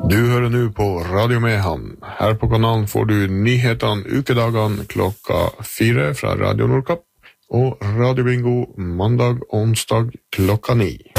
Du hører nå på Radio Mehamn. Her på kanalen får du nyhetene ukedagene klokka 4 fra Radio Nordkapp, og Radio Bingo mandag og onsdag klokka 9.